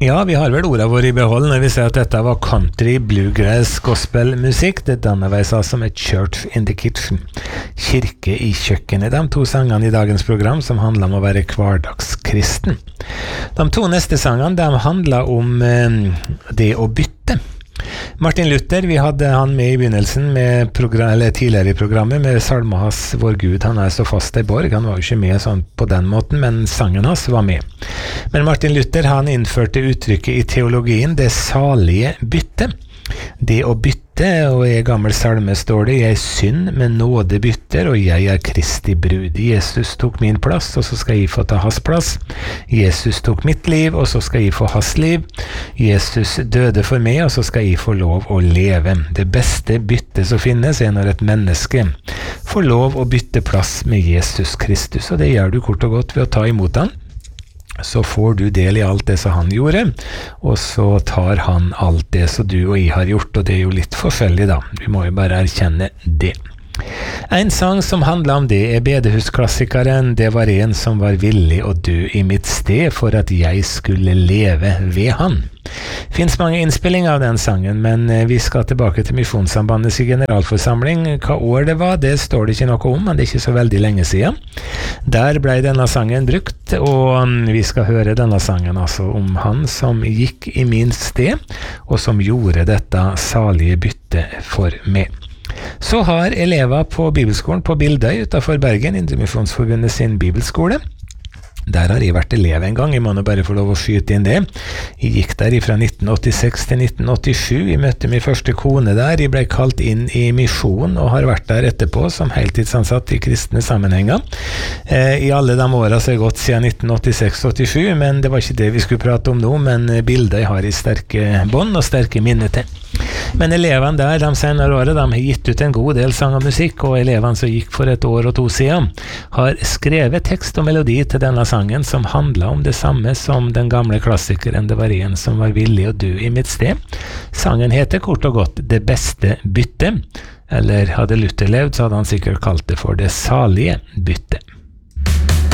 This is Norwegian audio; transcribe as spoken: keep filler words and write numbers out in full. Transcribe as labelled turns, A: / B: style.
A: Ja, vi har vel ordet vår i behold når vi ser at dette var country, bluegrass, gospelmusikk. Det danner vei seg som et church in the kitchen. Kirke i kjøkkenet. De to sangene i dagens program som handler om å være hverdagskristen. De to neste sangene, de handler om eh, det å bytte. Martin Luther, vi hadde han med i begynnelsen med program, eller tidligere i programmet med salmen hans Vår Gud, han er så fast i borg. Han var jo ikke med sånn på den måten, men sangen hans var med. Men Martin Luther, han innførte uttrykket i teologien det salige bytte. Det å bytte, og i gammel salme står det jeg synd med nåde bytter, og jeg er Kristi brud. Jesus tok min plass, og så skal jeg få ta hans plass. Jesus tok mitt liv, og så skal jeg få hans liv. Jesus døde for meg, og så skal jeg få lov å leve. Det beste byttet som finnes er når et menneske får lov å bytte plass med Jesus Kristus, og det gjør du kort og godt ved å ta imot han. Så får du del i alt det som han gjorde, og så tar han alt det som du og jeg har gjort, og det er jo litt forskjellig da. Vi må jo bare erkjenne det. En sang som handler om det er bedehus-klassikeren Det var en som var villig å dø i mitt sted for at jeg skulle leve ved han. Finns mange innspillinger av den sangen, men vi skal tilbake til Misjonssambandets generalforsamling. Hva år det var, det står det ikke noe om, men det er ikke så veldig lenge siden. Der ble denne sangen brukt, og vi skal høre denne sangen altså om han som gikk i min sted, og som gjorde dette salige byttet for meg. Så har elever på Bibelskolen på Bildøy utenfor Bergen, Indremisjonsforbundet sin bibelskole. Der har jeg vært elev en gang, jeg må nå bare få lov å skyte inn det. Jeg gikk der fra nitten åttiseks til nitten åttisju, jeg møtte min første kone der, jeg ble kalt inn i misjon og har vært der etterpå som heltidsansatt i kristne sammenhenger. Eh, I alle de årene så har jeg gått siden nitten åttiseks til åttisju, men det var ikke det vi skulle prate om nå, men bildet har i sterke bånd og sterke minner til. Men elevene der, de senere årene, de har gitt ut en god del sang og musikk, og elevene som gikk for et år og to siden, har skrevet tekst og melodi til denne sangen som handler om det samme som den gamle klassikeren Det var en som var villig å dø i mitt sted. Sangen heter kort og godt Det beste byttet, eller hadde Luther levd så hadde han sikkert kalt det for Det salige byttet.